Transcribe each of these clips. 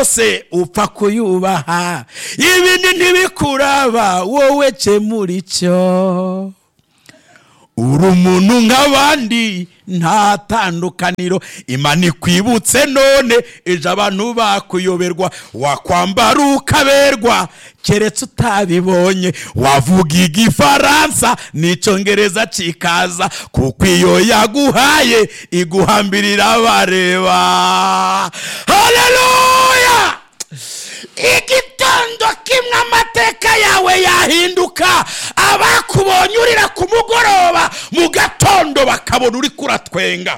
yose upfa kuyubaha, ibindi ntibikuraba wowe cemura icyo. Uri umuntu nk'abandi nta tandukaniro, Imana ikwibutse none ejo abantu bakuyoberwa, wakwambara ukaberwa keretse utabibonye, wavuga igifaransa n'icyongereza kikaza, kuko iyo yaguhaye iguhambirira bareba. Haleluya! Igitondo kimwe amateka yawe yahinduka, abakubonye urira ku mugoroba, mu gatondo bakabona uri kuratwenga.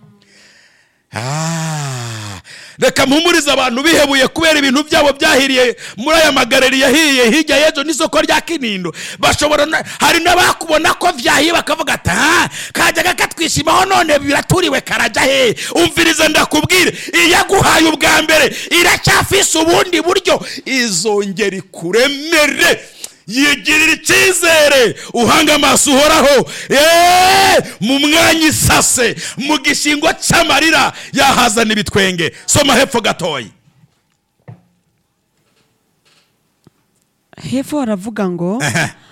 Reka mpumurize abantu bihebuye kubera ibintu byabo byahiriye muri aya magareri yahiye hirya y'ejo n'isoko rya Kinindo. Bashobora hari n'abakubona ko vyahiye bakavuga ati kajyaga katwishimaho none biraturiwe karaja he. Umvirize ndakubwire, iyaguhaye ubwa mbere iracyafise ubundi buryo izongera ikuremere. Yigirira icyizere, uhanga amaso uhoraho, mu mwanya isase, mu gishingo cy'amarira yahazana ibitwenge. Soma hepfo gatoyi. Hepfo haravuga ngo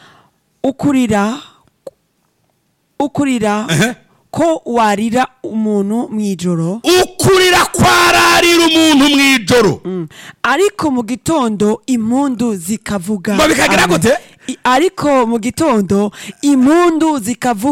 ukurira ko warira umuntu mwijoro, ukurira kwararira umuntu mwijoro, ariko mu gitondo impundu zikavuga. Babikagira gute? Ariko mu gitondo impundu zikavuga.